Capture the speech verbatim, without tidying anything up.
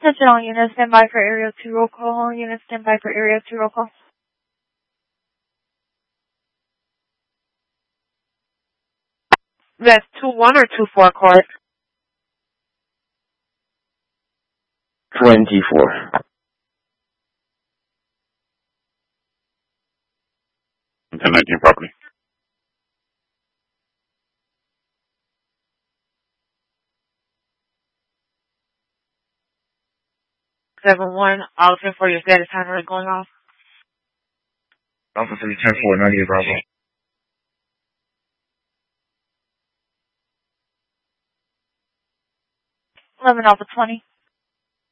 Attention all units, stand by for area two roll call. All units, stand by for area two roll call. That's two one or two four court? twenty-four. ten nineteen property. seven one, I'll looking for your status timer going off. Alpha three ten four ninety-eight Bravo. eleven Alpha twenty.